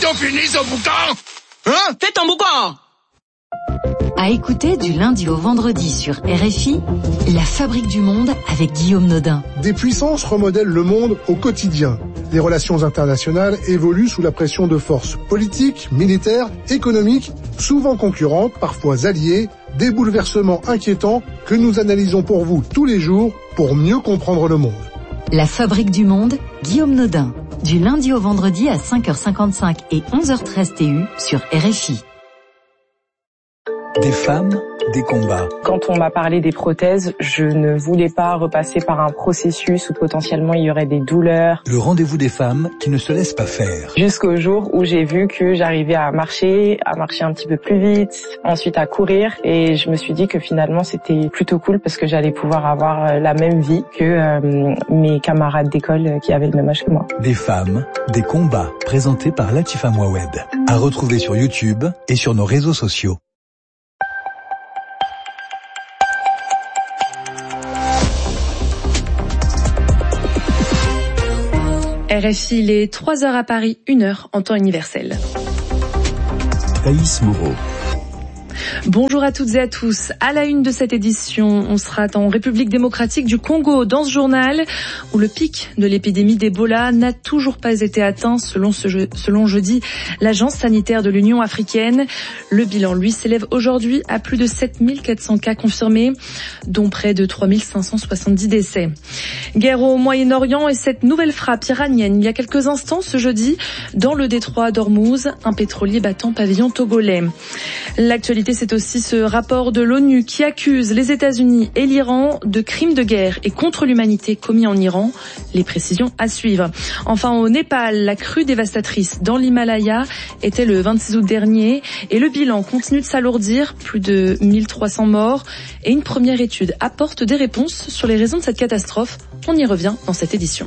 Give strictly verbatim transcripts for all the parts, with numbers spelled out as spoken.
bientôt fini ce boucan. Hein? Fais ton boucan. À écouter du lundi au vendredi sur R F I, La Fabrique du Monde avec Guillaume Nodin. Des puissances remodèlent le monde au quotidien. Les relations internationales évoluent sous la pression de forces politiques, militaires, économiques, souvent concurrentes, parfois alliées, des bouleversements inquiétants que nous analysons pour vous tous les jours pour mieux comprendre le monde. La Fabrique du Monde, Guillaume Nodin. Du lundi au vendredi à cinq heures cinquante-cinq et onze heures treize T U sur R F I. Des femmes, des combats. Quand on m'a parlé des prothèses, je ne voulais pas repasser par un processus où potentiellement il y aurait des douleurs. Le rendez-vous des femmes qui ne se laissent pas faire. Jusqu'au jour où j'ai vu que j'arrivais à marcher, à marcher un petit peu plus vite, ensuite à courir, et je me suis dit que finalement c'était plutôt cool parce que j'allais pouvoir avoir la même vie que euh, mes camarades d'école qui avaient le même âge que moi. Des femmes, des combats, présentés par Latifa Mouawed. À retrouver sur YouTube et sur nos réseaux sociaux. R F I, il est trois heures à Paris, une heure en temps universel. Thaïs Moreau. Bonjour à toutes et à tous. À la une de cette édition, on sera en République démocratique du Congo dans ce journal où le pic de l'épidémie d'Ebola n'a toujours pas été atteint selon, ce je, selon jeudi l'Agence sanitaire de l'Union africaine. Le bilan, lui, s'élève aujourd'hui à plus de sept mille quatre cents cas confirmés, dont près de trois mille cinq cent soixante-dix décès. Guerre au Moyen-Orient et cette nouvelle frappe iranienne il y a quelques instants ce jeudi dans le détroit d'Ormuz, un pétrolier battant pavillon togolais. L'actualité, c'est aussi ce rapport de l'ONU qui accuse les États-Unis et l'Iran de crimes de guerre et contre l'humanité commis en Iran. Les précisions à suivre. Enfin, au Népal, la crue dévastatrice dans l'Himalaya était le vingt-six août dernier et le bilan continue de s'alourdir, plus de mille trois cents morts. Et une première étude apporte des réponses sur les raisons de cette catastrophe. On y revient dans cette édition.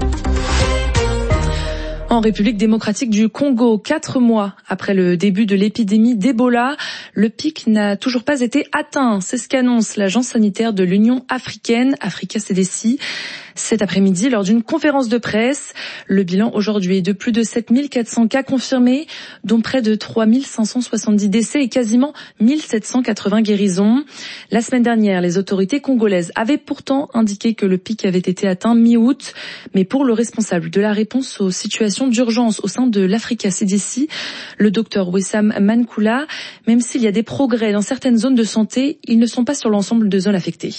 En République démocratique du Congo, quatre mois après le début de l'épidémie d'Ebola, le pic n'a toujours pas été atteint. C'est ce qu'annonce l'Agence sanitaire de l'Union africaine, Africa C D C. Cet après-midi, lors d'une conférence de presse, le bilan aujourd'hui est de plus de sept mille quatre cents cas confirmés, dont près de trois mille cinq cent soixante-dix décès et quasiment mille sept cent quatre-vingts guérisons. La semaine dernière, les autorités congolaises avaient pourtant indiqué que le pic avait été atteint mi-août. Mais pour le responsable de la réponse aux situations d'urgence au sein de l'Africa C D C, le docteur Wissam Mankula, même s'il y a des progrès dans certaines zones de santé, ils ne sont pas sur l'ensemble de zones affectées.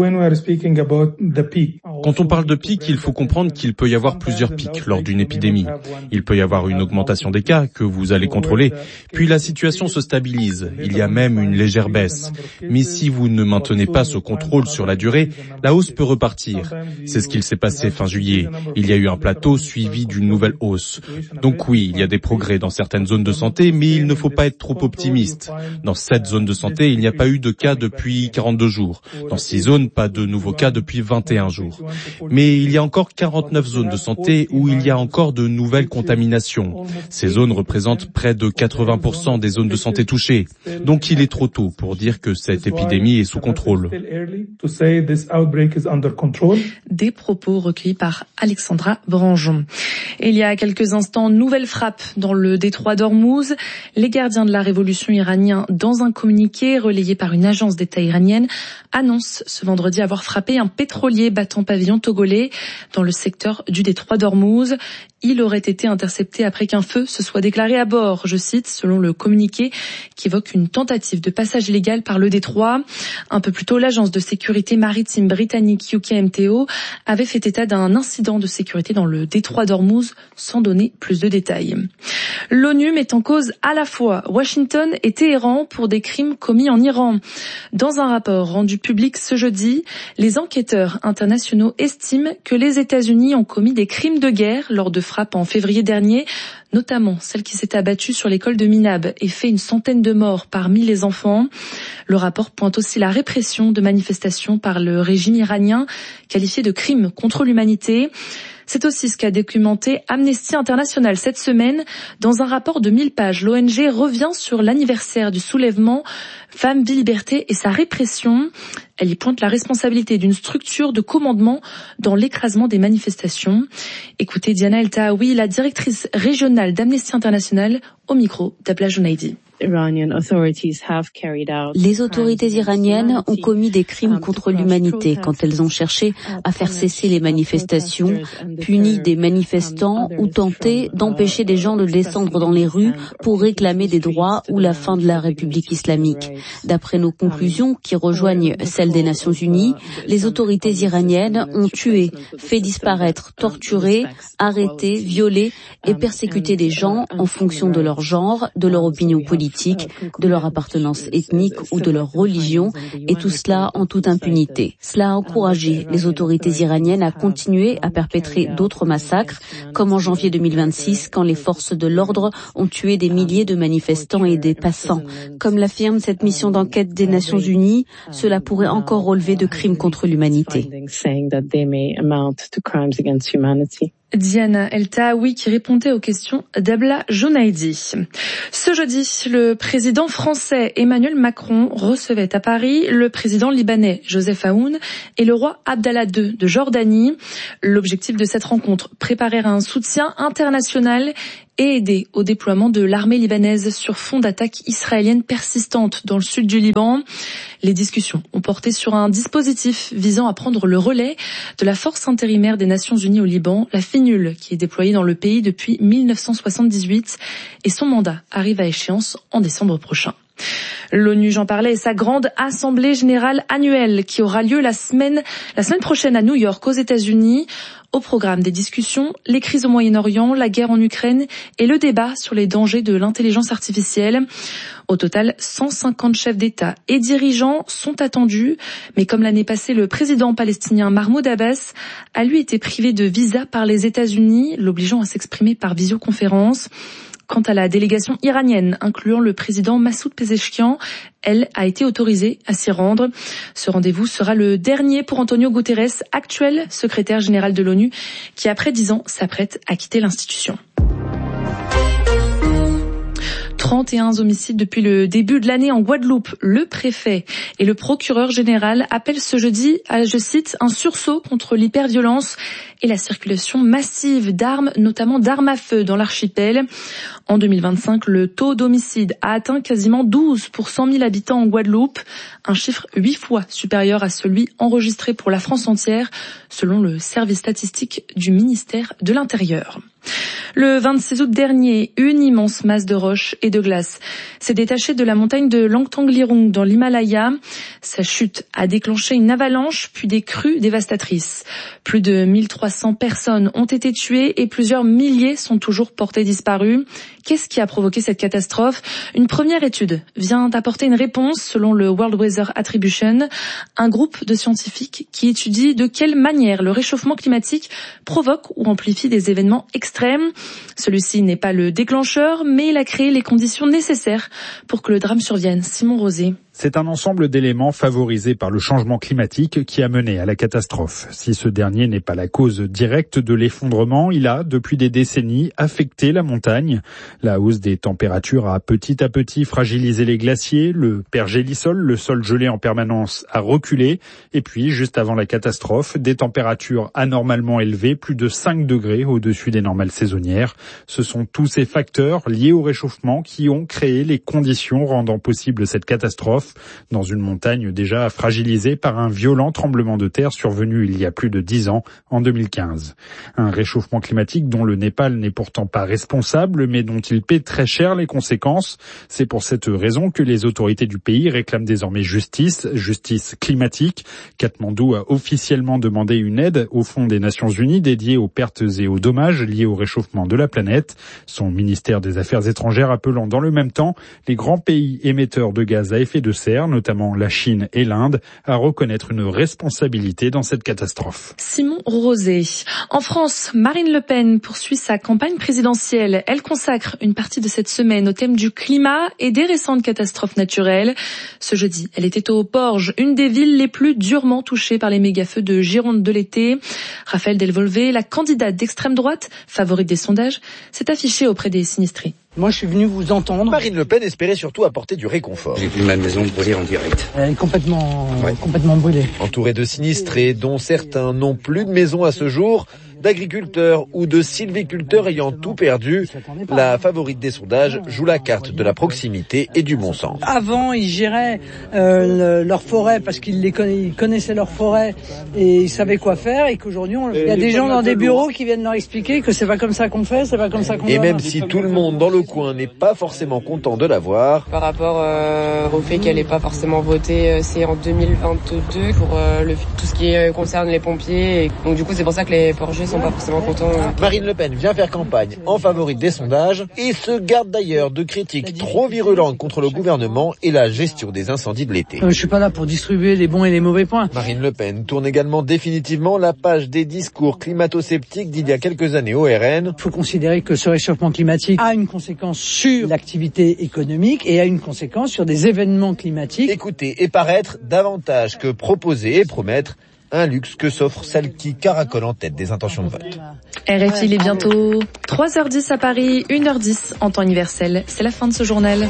Quand on parle de pic, il faut comprendre qu'il peut y avoir plusieurs pics lors d'une épidémie. Il peut y avoir une augmentation des cas que vous allez contrôler, puis la situation se stabilise. Il y a même une légère baisse. Mais si vous ne maintenez pas ce contrôle sur la durée, la hausse peut repartir. C'est ce qu'il s'est passé fin juillet. Il y a eu un plateau suivi d'une nouvelle hausse. Donc oui, il y a des progrès dans certaines zones de santé, mais il ne faut pas être trop optimiste. Dans cette zone de santé, il n'y a pas eu de cas depuis quarante-deux jours. Dans six zones, pas de nouveaux cas depuis vingt et un jours. Mais il y a encore quarante-neuf zones de santé où il y a encore de nouvelles contaminations. Ces zones représentent près de quatre-vingts pour cent des zones de santé touchées. Donc il est trop tôt pour dire que cette épidémie est sous contrôle. Des propos recueillis par Alexandra Branjon. Et il y a quelques instants, nouvelle frappe dans le détroit d'Ormuz. Les gardiens de la révolution iranienne, dans un communiqué relayé par une agence d'État iranienne, annoncent ce vendredi avoir frappé un pétrolier battant pavillon togolais dans le secteur du détroit d'Ormuz. Il aurait été intercepté après qu'un feu se soit déclaré à bord, je cite, selon le communiqué qui évoque une tentative de passage illégal par le détroit. Un peu plus tôt, l'agence de sécurité maritime britannique U K M T O avait fait état d'un incident de sécurité dans le détroit d'Ormuz, sans donner plus de détails. L'ONU met en cause à la fois Washington et Téhéran pour des crimes commis en Iran. Dans un rapport rendu public ce jeudi, les enquêteurs internationaux estiment que les États-Unis ont commis des crimes de guerre lors de frappe en février dernier, notamment celle qui s'est abattue sur l'école de Minab et fait une centaine de morts parmi les enfants. Le rapport pointe aussi la répression de manifestations par le régime iranien, qualifiée de crime contre l'humanité. C'est aussi ce qu'a documenté Amnesty International cette semaine. Dans un rapport de mille pages, l'O N G revient sur l'anniversaire du soulèvement Femmes, Vie, Liberté et sa répression. Elle y pointe la responsabilité d'une structure de commandement dans l'écrasement des manifestations. Écoutez Diana El Tahawi, la directrice régionale d'Amnesty International, au micro d'Abla Junaidi. Les autorités iraniennes ont commis des crimes contre l'humanité quand elles ont cherché à faire cesser les manifestations, puni des manifestants ou tenté d'empêcher des gens de descendre dans les rues pour réclamer des droits ou la fin de la République islamique. D'après nos conclusions, qui rejoignent celles des Nations Unies, les autorités iraniennes ont tué, fait disparaître, torturé, arrêté, violé et persécuté des gens en fonction de leur genre, de leur opinion politique, de leur appartenance ethnique ou de leur religion, et tout cela en toute impunité. Cela a encouragé les autorités iraniennes à continuer à perpétrer d'autres massacres, comme en janvier deux mille vingt-six, quand les forces de l'ordre ont tué des milliers de manifestants et des passants. Comme l'affirme cette mission d'enquête des Nations Unies, cela pourrait encore relever de crimes contre l'humanité. Diana El Tahawi qui répondait aux questions d'Abla Junaidi. Ce jeudi, le président français Emmanuel Macron recevait à Paris le président libanais Joseph Aoun et le roi Abdallah deux de Jordanie. L'objectif de cette rencontre, préparer un soutien international et aider au déploiement de l'armée libanaise sur fond d'attaques israéliennes persistantes dans le sud du Liban. Les discussions ont porté sur un dispositif visant à prendre le relais de la force intérimaire des Nations Unies au Liban, la FINUL, qui est déployée dans le pays depuis mille neuf cent soixante-dix-huit, et son mandat arrive à échéance en décembre prochain. L'ONU, j'en parlais, et sa grande assemblée générale annuelle qui aura lieu la semaine, la semaine prochaine à New York, aux États-Unis. Au programme des discussions, les crises au Moyen-Orient, la guerre en Ukraine et le débat sur les dangers de l'intelligence artificielle. Au total, cent cinquante chefs d'État et dirigeants sont attendus. Mais comme l'année passée, le président palestinien Mahmoud Abbas a lui été privé de visa par les États-Unis, l'obligeant à s'exprimer par visioconférence. Quant à la délégation iranienne, incluant le président Massoud Pezeshkian, elle a été autorisée à s'y rendre. Ce rendez-vous sera le dernier pour Antonio Guterres, actuel secrétaire général de l'ONU, qui après dix ans s'apprête à quitter l'institution. trente et un homicides depuis le début de l'année en Guadeloupe. Le préfet et le procureur général appellent ce jeudi à, je cite, un sursaut contre l'hyperviolence et la circulation massive d'armes, notamment d'armes à feu dans l'archipel. En deux mille vingt-cinq, le taux d'homicide a atteint quasiment douze pour cent mille habitants en Guadeloupe, un chiffre huit fois supérieur à celui enregistré pour la France entière, selon le service statistique du ministère de l'Intérieur. Le vingt-six août dernier, une immense masse de roches et de glace s'est détachée de la montagne de Langtang-Lirung dans l'Himalaya. Sa chute a déclenché une avalanche puis des crues dévastatrices. Plus de mille trois cents personnes ont été tuées et plusieurs milliers sont toujours portées disparues. Qu'est-ce qui a provoqué cette catastrophe ? Une première étude vient d'apporter une réponse selon le World Weather Attribution, un groupe de scientifiques qui étudie de quelle manière le réchauffement climatique provoque ou amplifie des événements extrêmes. Celui-ci n'est pas le déclencheur, mais il a créé les conditions nécessaires pour que le drame survienne. Simon Rosé. C'est un ensemble d'éléments favorisés par le changement climatique qui a mené à la catastrophe. Si ce dernier n'est pas la cause directe de l'effondrement, il a, depuis des décennies, affecté la montagne. La hausse des températures a petit à petit fragilisé les glaciers, le pergélisol, le sol gelé en permanence, a reculé. Et puis, juste avant la catastrophe, des températures anormalement élevées, plus de cinq degrés au-dessus des normales saisonnières. Ce sont tous ces facteurs liés au réchauffement qui ont créé les conditions rendant possible cette catastrophe dans une montagne déjà fragilisée par un violent tremblement de terre survenu il y a plus de dix ans, en deux mille quinze. Un réchauffement climatique dont le Népal n'est pourtant pas responsable, mais dont il paie très cher les conséquences. C'est pour cette raison que les autorités du pays réclament désormais justice, justice climatique. Katmandou a officiellement demandé une aide au Fonds des Nations Unies dédié aux pertes et aux dommages liés au réchauffement de la planète. Son ministère des Affaires étrangères appelant dans le même temps les grands pays émetteurs de gaz à effet de de serre, notamment la Chine et l'Inde, à reconnaître une responsabilité dans cette catastrophe. Simon Rosé. En France, Marine Le Pen poursuit sa campagne présidentielle. Elle consacre une partie de cette semaine au thème du climat et des récentes catastrophes naturelles. Ce jeudi, elle était au Porge, une des villes les plus durement touchées par les méga-feux de Gironde de l'été. Raphaël Delvolvé, la candidate d'extrême droite, favorite des sondages, s'est affichée auprès des sinistrés. Moi, je suis venu vous entendre. Marine Le Pen espérait surtout apporter du réconfort. J'ai vu ma maison brûler en direct. Elle est complètement, ouais. complètement brûlée. Entourée de sinistrés, dont certains n'ont plus de maison à ce jour, d'agriculteurs ou de sylviculteurs ayant tout perdu, la favorite des sondages joue la carte de la proximité et du bon sens. Avant, ils géraient euh, leur forêt parce qu'ils les conna- ils connaissaient leur forêt et ils savaient quoi faire, et qu'aujourd'hui, on... il y a des gens dans des bureaux qui viennent leur expliquer que c'est pas comme ça qu'on fait, c'est pas comme ça qu'on Et doit. même si tout le monde dans le coin n'est pas forcément content de la voir. Par rapport euh, au fait qu'elle n'ait pas forcément voté, c'est en deux mille vingt-deux pour euh, le, tout ce qui concerne les pompiers. Et donc du coup, c'est pour ça que les Porgers sont pas forcément contents. Marine Le Pen vient faire campagne en favorite des sondages et se garde d'ailleurs de critiques trop virulentes contre le gouvernement et la gestion des incendies de l'été. Euh, je suis pas là pour distribuer les bons et les mauvais points. Marine Le Pen tourne également définitivement la page des discours climato-sceptiques d'il y a quelques années au R N. Il faut considérer que ce réchauffement climatique a une conséquence sur l'activité économique et a une conséquence sur des événements climatiques. Écouter et paraître davantage que proposer et promettre, un luxe que s'offre celle qui caracole en tête des intentions de vote. R F I, il est bientôt trois heures dix à Paris, une heure dix en temps universel. C'est la fin de ce journal.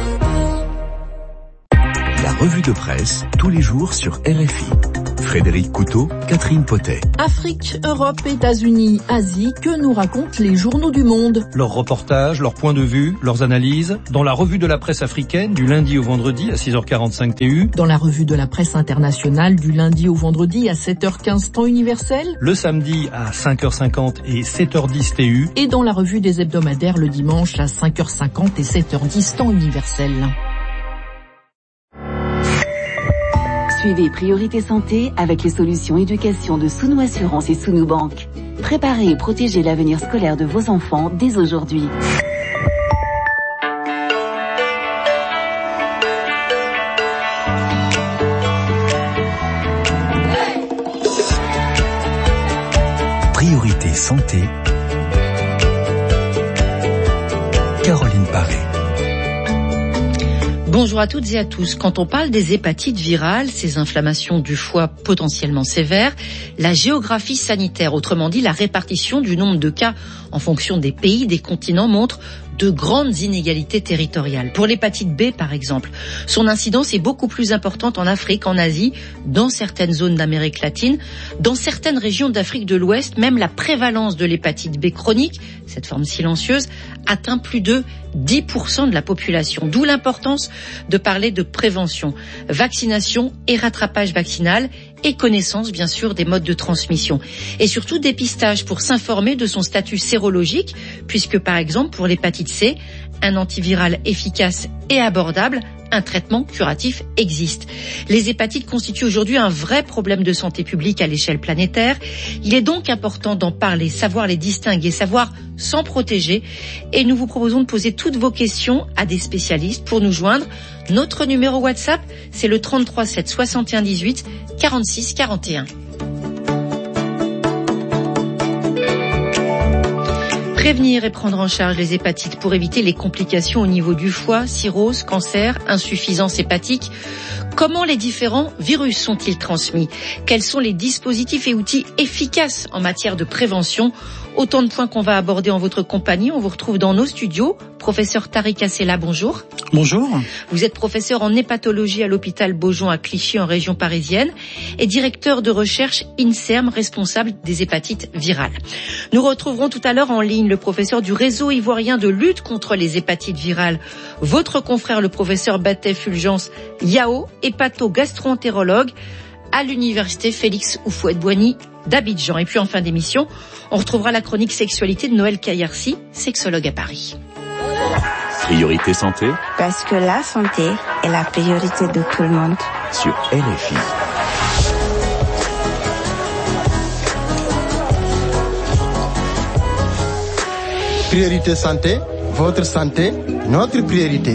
La revue de presse, tous les jours sur R F I. Frédéric Couteau, Catherine Potet. Afrique, Europe, États-Unis, Asie, que nous racontent les journaux du monde? Leurs reportages, leurs points de vue, leurs analyses, dans la revue de la presse africaine du lundi au vendredi à six heures quarante-cinq T U. Dans la revue de la presse internationale du lundi au vendredi à sept heures quinze temps universel. Le samedi à cinq heures cinquante et sept heures dix T U. Et dans la revue des hebdomadaires le dimanche à cinq heures cinquante et sept heures dix temps universel. Suivez Priorité Santé avec les solutions éducation de Sounou Assurance et Sounou Banque. Préparez et protégez l'avenir scolaire de vos enfants dès aujourd'hui. Priorité Santé. Caroline Paré. Bonjour à toutes et à tous. Quand on parle des hépatites virales, ces inflammations du foie potentiellement sévères, la géographie sanitaire, autrement dit la répartition du nombre de cas en fonction des pays, des continents, montre de grandes inégalités territoriales. Pour l'hépatite B, par exemple, son incidence est beaucoup plus importante en Afrique, en Asie, dans certaines zones d'Amérique latine, dans certaines régions d'Afrique de l'Ouest, même la prévalence de l'hépatite B chronique, cette forme silencieuse, atteint plus de dix pour cent de la population. D'où l'importance de parler de prévention, vaccination et rattrapage vaccinal et connaissance, bien sûr, des modes de transmission. Et surtout dépistage pour s'informer de son statut sérologique, puisque, par exemple, pour l'hépatite C, un antiviral efficace et abordable, un traitement curatif existe. Les hépatites constituent aujourd'hui un vrai problème de santé publique à l'échelle planétaire. Il est donc important d'en parler, savoir les distinguer, savoir s'en protéger. Et nous vous proposons de poser toutes vos questions à des spécialistes pour nous joindre. Notre numéro WhatsApp, c'est le trente-trois sept soixante et un dix-huit quarante-six quarante et un. Prévenir et prendre en charge les hépatites pour éviter les complications au niveau du foie, cirrhose, cancer, insuffisance hépatique. Comment les différents virus sont-ils transmis? Quels sont les dispositifs et outils efficaces en matière de prévention? Autant de points qu'on va aborder en votre compagnie. On vous retrouve dans nos studios. Professeur Tariq Assela, bonjour. Bonjour. Vous êtes professeur en hépatologie à l'hôpital Beaujon à Clichy en région parisienne et directeur de recherche INSERM, responsable des hépatites virales. Nous retrouverons tout à l'heure en ligne le professeur du réseau ivoirien de lutte contre les hépatites virales, votre confrère le professeur Batet Fulgence Yao, hépato-gastro-entérologue à l'université Félix Houphouët-Boigny d'Abidjan. Et puis en fin d'émission, on retrouvera la chronique sexualité de Noël Kayarsi, sexologue à Paris. Priorité santé. Parce que la santé est la priorité de tout le monde. Sur R F I. Priorité santé, votre santé, notre priorité.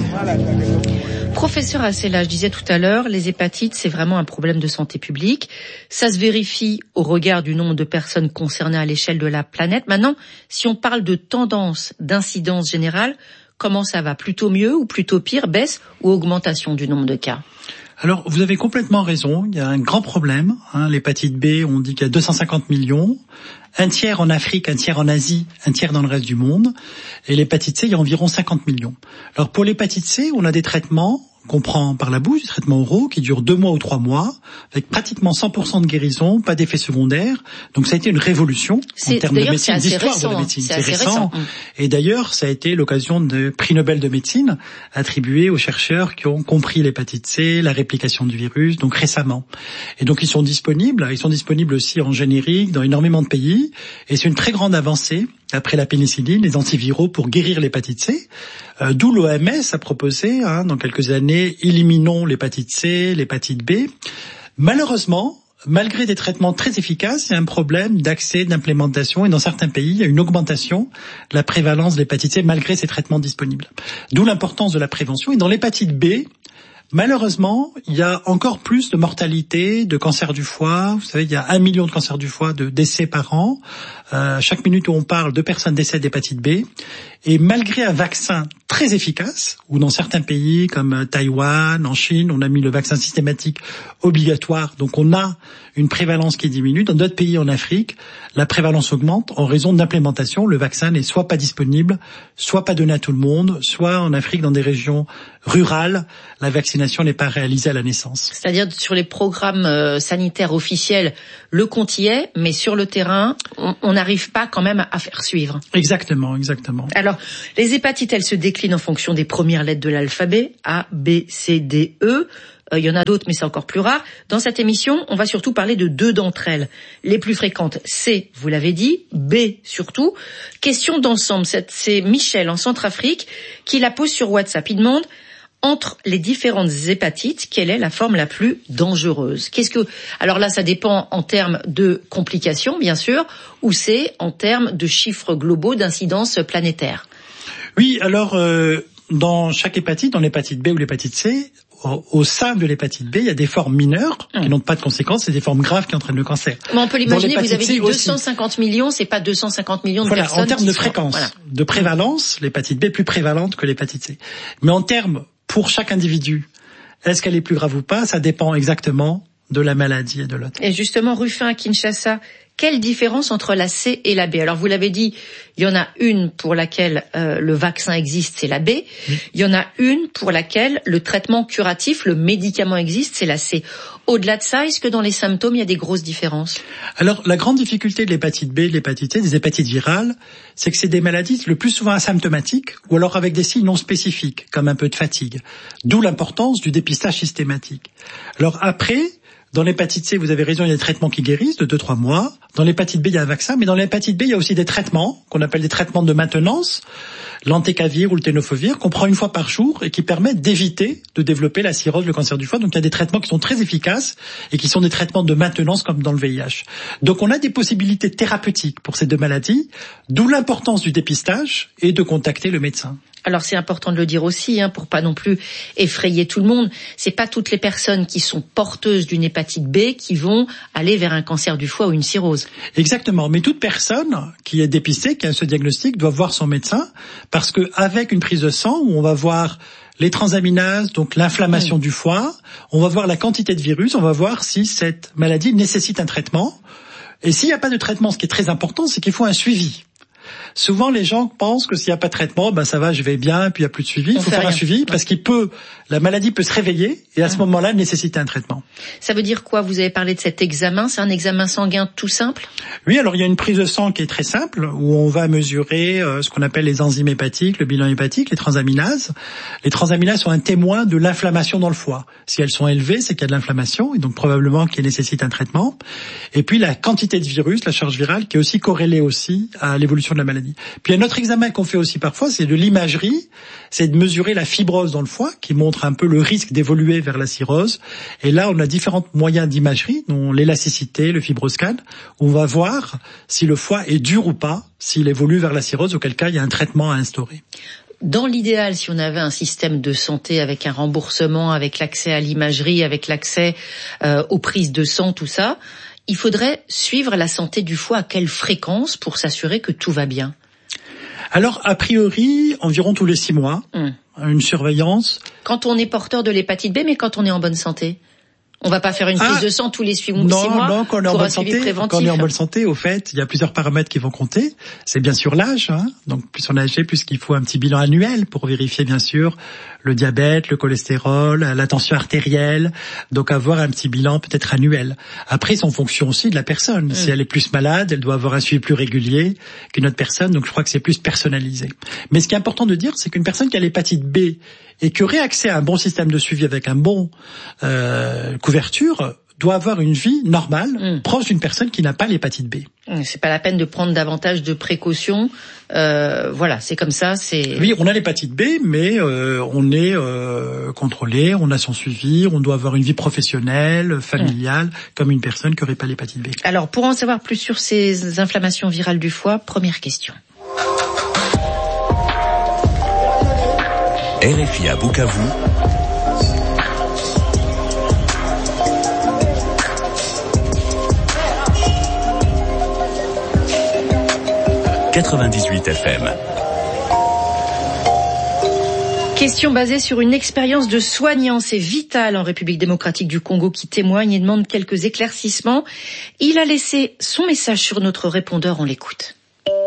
Professeur Assela, je disais tout à l'heure, les hépatites, c'est vraiment un problème de santé publique. Ça se vérifie au regard du nombre de personnes concernées à l'échelle de la planète. Maintenant, si on parle de tendance, d'incidence générale, comment ça va? Plutôt mieux ou plutôt pire? Baisse ou augmentation du nombre de cas? Alors, vous avez complètement raison. Il y a un grand problème. Hein, l'hépatite B, on dit qu'il y a deux cent cinquante millions. Un tiers en Afrique, un tiers en Asie, un tiers dans le reste du monde. Et l'hépatite C, il y a environ cinquante millions. Alors, pour l'hépatite C, on a des traitements qu'on prend par la bouche, des traitements oraux qui durent deux mois ou trois mois, avec pratiquement cent pour cent de guérison, pas d'effets secondaires. Donc ça a été une révolution en termes de médecine, d'histoire de la médecine. C'est, c'est récent. récent. Et d'ailleurs, ça a été l'occasion de prix Nobel de médecine attribué aux chercheurs qui ont compris l'hépatite C, la réplication du virus, donc récemment. Et donc ils sont disponibles, ils sont disponibles aussi en générique dans énormément de pays. Et c'est une très grande avancée après la pénicilline, les antiviraux pour guérir l'hépatite C. Euh, d'où l'O M S a proposé, hein, dans quelques années, éliminons l'hépatite C, l'hépatite B. Malheureusement, malgré des traitements très efficaces, il y a un problème d'accès, d'implémentation, et dans certains pays, il y a une augmentation de la prévalence de l'hépatite C malgré ces traitements disponibles. D'où l'importance de la prévention. Et dans l'hépatite B, malheureusement, il y a encore plus de mortalité, de cancer du foie. Vous savez, il y a un million de cancers du foie, de décès par an. Euh, chaque minute où on parle, deux personnes décèdent d'hépatite B. Et malgré un vaccin très efficace, ou dans certains pays comme Taïwan, en Chine, on a mis le vaccin systématique obligatoire, donc on a une prévalence qui diminue. Dans d'autres pays en Afrique, la prévalence augmente en raison de l'implémentation. Le vaccin n'est soit pas disponible, soit pas donné à tout le monde, soit en Afrique, dans des régions rurales, la vaccination n'est pas réalisée à la naissance. C'est-à-dire sur les programmes euh, sanitaires officiels, le compte y est, mais sur le terrain, on n'arrive pas quand même à faire suivre. Exactement, exactement. Alors, les hépatites, elles se déclinent en fonction des premières lettres de l'alphabet, A, B, C, D, E. Il y en a d'autres, mais c'est encore plus rare. Dans cette émission, on va surtout parler de deux d'entre elles. Les plus fréquentes, C, vous l'avez dit, B surtout. Question d'ensemble, c'est Michel en Centrafrique qui la pose sur WhatsApp. Il demande, entre les différentes hépatites, quelle est la forme la plus dangereuse? Qu'est-ce que, alors là, ça dépend en termes de complications, bien sûr, ou c'est en termes de chiffres globaux d'incidence planétaire? Oui, alors, euh, dans chaque hépatite, dans l'hépatite B ou l'hépatite C, au sein de l'hépatite B, il y a des formes mineures qui n'ont pas de conséquences, c'est des formes graves qui entraînent le cancer. Mais on peut l'imaginer, vous avez dit deux cent cinquante millions, c'est pas deux cent cinquante millions de voilà, personnes. En termes de sont, fréquence, voilà. de prévalence, l'hépatite B est plus prévalente que l'hépatite C. Mais en termes, pour chaque individu, est-ce qu'elle est plus grave ou pas? Ça dépend exactement de la maladie et de l'autre. Et justement, Ruffin à Kinshasa, quelle différence entre la C et la B? Alors vous l'avez dit, il y en a une pour laquelle euh, le vaccin existe, c'est la B. Oui. Il y en a une pour laquelle le traitement curatif, le médicament existe, c'est la C. Au-delà de ça, est-ce que dans les symptômes, il y a des grosses différences? Alors la grande difficulté de l'hépatite B, de l'hépatite C, des hépatites virales, c'est que c'est des maladies le plus souvent asymptomatiques ou alors avec des signes non spécifiques, comme un peu de fatigue. D'où l'importance du dépistage systématique. Alors après, dans l'hépatite C, vous avez raison, il y a des traitements qui guérissent de deux à trois mois. Dans l'hépatite B, il y a un vaccin, mais dans l'hépatite B, il y a aussi des traitements qu'on appelle des traitements de maintenance, l'entecavir ou le tenofovir, qu'on prend une fois par jour et qui permettent d'éviter de développer la cirrhose, le cancer du foie. Donc il y a des traitements qui sont très efficaces et qui sont des traitements de maintenance comme dans le V I H. Donc on a des possibilités thérapeutiques pour ces deux maladies, d'où l'importance du dépistage et de contacter le médecin. Alors c'est important de le dire aussi, hein, pour pas non plus effrayer tout le monde. C'est pas toutes les personnes qui sont porteuses d'une hépatite B qui vont aller vers un cancer du foie ou une cirrhose. Exactement. Mais toute personne qui est dépistée, qui a ce diagnostic, doit voir son médecin parce que avec une prise de sang où on va voir les transaminases, donc l'inflammation mmh. du foie, on va voir la quantité de virus, on va voir si cette maladie nécessite un traitement. Et s'il n'y a pas de traitement, ce qui est très important, c'est qu'il faut un suivi. Souvent, les gens pensent que s'il n'y a pas de traitement, ben ça va, je vais bien, puis il n'y a plus de suivi. Il faut faire rien. un suivi parce qu'il peut, la maladie peut se réveiller et à ce moment-là, nécessiter un traitement. Ça veut dire quoi? Vous avez parlé de cet examen, c'est un examen sanguin tout simple? Oui, alors il y a une prise de sang qui est très simple où on va mesurer euh, ce qu'on appelle les enzymes hépatiques, le bilan hépatique, les transaminases. Les transaminases sont un témoin de l'inflammation dans le foie. Si elles sont élevées, c'est qu'il y a de l'inflammation et donc probablement qu'il nécessite un traitement. Et puis la quantité de virus, la charge virale, qui est aussi corrélée aussi à l'évolution de la maladie. Puis un autre examen qu'on fait aussi parfois, c'est de l'imagerie, c'est de mesurer la fibrose dans le foie, qui montre un peu le risque d'évoluer vers la cirrhose. Et là, on a différents moyens d'imagerie, dont l'élasticité, le fibroscan, où on va voir si le foie est dur ou pas, s'il évolue vers la cirrhose, auquel cas il y a un traitement à instaurer. Dans l'idéal, si on avait un système de santé avec un remboursement, avec l'accès à l'imagerie, avec l'accès euh, aux prises de sang, tout ça, il faudrait suivre la santé du foie à quelle fréquence pour s'assurer que tout va bien? Alors, a priori, environ tous les six mois, mmh. une surveillance. Quand on est porteur de l'hépatite B, mais quand on est en bonne santé? On va pas faire une prise ah, de sang tous les six mois non, non, quand on est en pour bonne un suivi santé, préventif. Quand on est en bonne santé, au fait, il y a plusieurs paramètres qui vont compter. C'est bien sûr l'âge, hein. Donc plus on est âgé, plus qu'il faut un petit bilan annuel pour vérifier bien sûr le diabète, le cholestérol, la tension artérielle. Donc avoir un petit bilan peut-être annuel. Après, c'est en fonction aussi de la personne. Mmh. Si elle est plus malade, elle doit avoir un suivi plus régulier qu'une autre personne. Donc je crois que c'est plus personnalisé. Mais ce qui est important de dire, c'est qu'une personne qui a l'hépatite B et qui aurait accès à un bon système de suivi avec un bon euh, couverture doit avoir une vie normale, mmh. proche d'une personne qui n'a pas l'hépatite B. C'est pas la peine de prendre davantage de précautions. Euh, voilà, c'est comme ça. C'est oui, on a l'hépatite B, mais euh, on est euh, contrôlé, on a son suivi, on doit avoir une vie professionnelle, familiale, mmh. comme une personne qui n'aurait pas l'hépatite B. Alors, pour en savoir plus sur ces inflammations virales du foie, première question. R F I à Bukavu. quatre-vingt-dix-huit F M. Question basée sur une expérience de soignant, c'est Vital en République démocratique du Congo qui témoigne et demande quelques éclaircissements. Il a laissé son message sur notre répondeur, on l'écoute.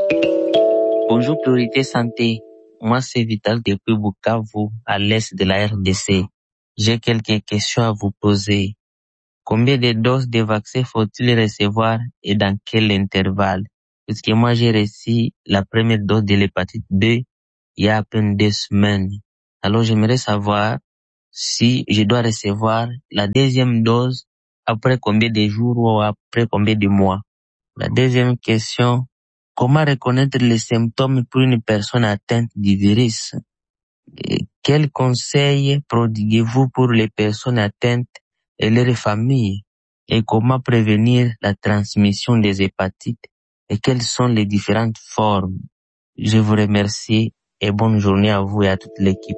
Bonjour Priorité Santé, moi c'est Vital depuis Bukavu, à l'est de la R D C. J'ai quelques questions à vous poser. Combien de doses de vaccins faut-il recevoir et dans quel intervalle? Parce que moi, j'ai reçu la première dose de l'hépatite B il y a à peine deux semaines. Alors, j'aimerais savoir si je dois recevoir la deuxième dose après combien de jours ou après combien de mois. La deuxième question, comment reconnaître les symptômes pour une personne atteinte du virus? Et quels conseils prodiguez-vous pour les personnes atteintes et leurs familles? Et comment prévenir la transmission des hépatites? Et quelles sont les différentes formes? Je vous remercie et bonne journée à vous et à toute l'équipe.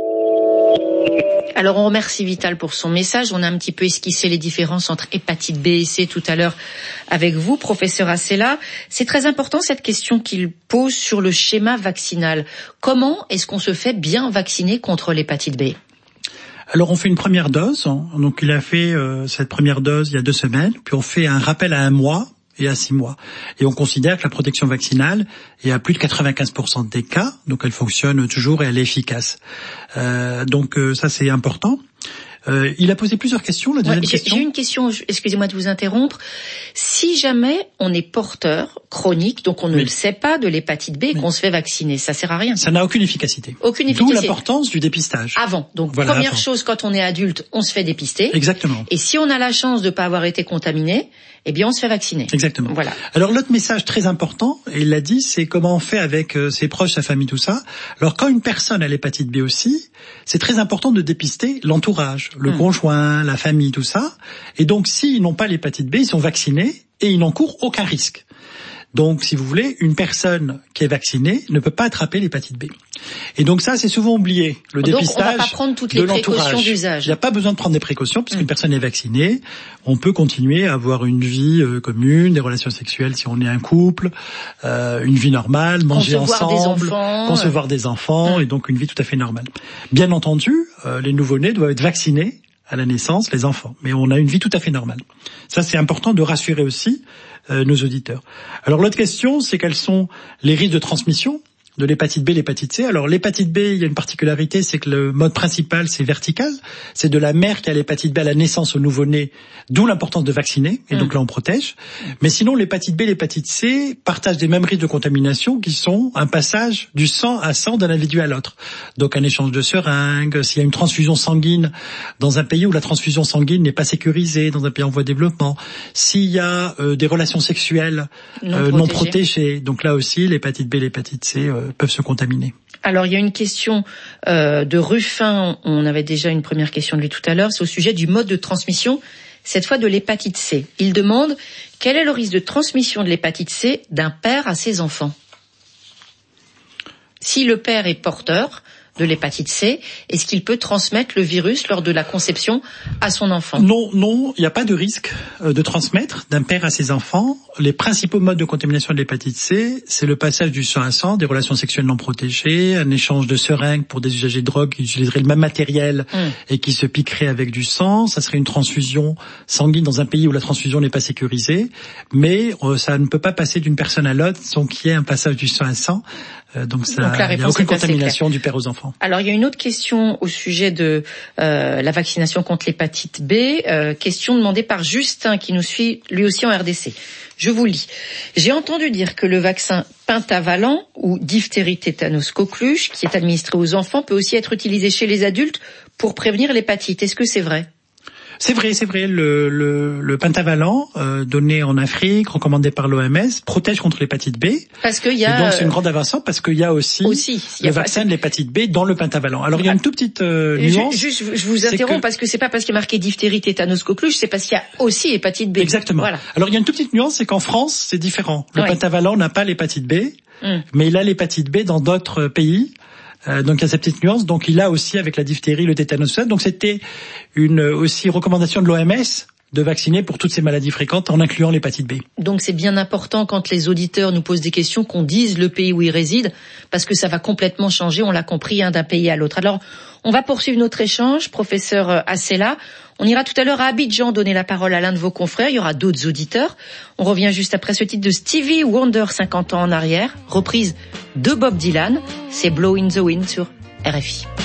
Alors on remercie Vital pour son message. On a un petit peu esquissé les différences entre hépatite B et C tout à l'heure avec vous, professeur Assela. C'est très important cette question qu'il pose sur le schéma vaccinal. Comment est-ce qu'on se fait bien vacciner contre l'hépatite B? Alors on fait une première dose. Donc il a fait euh, cette première dose il y a deux semaines. Puis on fait un rappel à un mois et à six mois. Et on considère que la protection vaccinale est à plus de quatre-vingt-quinze pour cent des cas, donc elle fonctionne toujours et elle est efficace. Euh, donc euh, ça c'est important. Euh, il a posé plusieurs questions. La deuxième ouais, question. J'ai une question, excusez-moi de vous interrompre. Si jamais on est porteur chronique, donc on ne oui. le sait pas de l'hépatite B et oui. qu'on se fait vacciner, ça sert à rien. Ça n'a aucune efficacité. Aucune efficacité. D'où l'importance du dépistage. Avant. Donc voilà, première avant. chose, quand on est adulte, on se fait dépister. Exactement. Et si on a la chance de ne pas avoir été contaminé, eh bien on se fait vacciner. Exactement. Voilà. Alors l'autre message très important, et il l'a dit, c'est comment on fait avec euh, ses proches, sa famille, tout ça. Alors quand une personne a l'hépatite B aussi, c'est très important de dépister l'entourage, le mmh. conjoint, la famille, tout ça. Et donc s'ils n'ont pas l'hépatite B, ils sont vaccinés et ils n'encourent aucun risque. Donc, si vous voulez, une personne qui est vaccinée ne peut pas attraper l'hépatite B. Et donc ça, c'est souvent oublié, le donc, dépistage on va pas prendre toutes les de l'entourage. Précautions d'usage. Il n'y a pas besoin de prendre des précautions, puisqu'une mmh. personne est vaccinée. On peut continuer à avoir une vie euh, commune, des relations sexuelles si on est un couple, euh, une vie normale, manger concevoir ensemble, des enfants, concevoir des enfants, mmh. et donc une vie tout à fait normale. Bien entendu, euh, les nouveau-nés doivent être vaccinés à la naissance, les enfants. Mais on a une vie tout à fait normale. Ça, c'est important de rassurer aussi euh, nos auditeurs. Alors, l'autre question, c'est quels sont les risques de transmission de l'hépatite B, l'hépatite C. Alors l'hépatite B, il y a une particularité, c'est que le mode principal, c'est vertical. C'est de la mère qui a l'hépatite B à la naissance au nouveau-né, d'où l'importance de vacciner. Et mmh. donc là, on protège. Mais sinon, l'hépatite B, l'hépatite C partagent des mêmes risques de contamination qui sont un passage du sang à sang d'un individu à l'autre. Donc un échange de seringues, s'il y a une transfusion sanguine dans un pays où la transfusion sanguine n'est pas sécurisée, dans un pays en voie de développement, s'il y a euh, des relations sexuelles non, euh, non protégées, donc là aussi, l'hépatite B, l'hépatite C euh, peuvent se contaminer. Alors, il y a une question euh, de Ruffin. On avait déjà une première question de lui tout à l'heure. C'est au sujet du mode de transmission, cette fois de l'hépatite C. Il demande quel est le risque de transmission de l'hépatite C d'un père à ses enfants. Si le père est porteur de l'hépatite C, est-ce qu'il peut transmettre le virus lors de la conception à son enfant? Non, non, il n'y a pas de risque de transmettre d'un père à ses enfants. Les principaux modes de contamination de l'hépatite C, c'est le passage du sang à sang, des relations sexuelles non protégées, un échange de seringues pour des usagers de drogue qui utiliseraient le même matériel mmh. et qui se piqueraient avec du sang. Ça serait une transfusion sanguine dans un pays où la transfusion n'est pas sécurisée, mais euh, ça ne peut pas passer d'une personne à l'autre sans qu'il y ait un passage du sang à sang. Euh, donc ça, donc il n'y a aucune contamination du père aux enfants. Alors il y a une autre question au sujet de euh, la vaccination contre l'hépatite B, euh, question demandée par Justin qui nous suit lui aussi en R D C. Je vous lis. J'ai entendu dire que le vaccin pentavalent ou diphtérie tétanos coqueluche qui est administré aux enfants peut aussi être utilisé chez les adultes pour prévenir l'hépatite. Est-ce que c'est vrai? C'est vrai, c'est vrai. Le, le, le pentavalent euh, donné en Afrique, recommandé par l'O M S, protège contre l'hépatite B. Parce qu'il y a. Et donc c'est une grande avancée parce qu'il y a aussi, aussi le a vaccin pas... de l'hépatite B dans le pentavalent. Alors il y a une toute petite euh, nuance. Juste, je vous interromps que... parce que c'est pas parce qu'il y a marqué diphtérie tétanos coqueluche, c'est parce qu'il y a aussi hépatite B. Exactement. Voilà. Alors il y a une toute petite nuance, c'est qu'en France c'est différent. Le ouais. pentavalent n'a pas l'hépatite B, mm. mais il a l'hépatite B dans d'autres pays. Euh, donc il y a cette petite nuance. Donc il a aussi avec la diphtérie, le tétanos. Donc c'était une aussi recommandation de l'O M S de vacciner pour toutes ces maladies fréquentes en incluant l'hépatite B. Donc c'est bien important quand les auditeurs nous posent des questions qu'on dise le pays où ils résident parce que ça va complètement changer, on l'a compris, hein, d'un pays à l'autre. Alors on va poursuivre notre échange, professeur Assela. On ira tout à l'heure à Abidjan donner la parole à l'un de vos confrères. Il y aura d'autres auditeurs. On revient juste après ce titre de Stevie Wonder, cinquante ans en arrière, reprise de Bob Dylan. C'est Blow in the Wind sur R F I.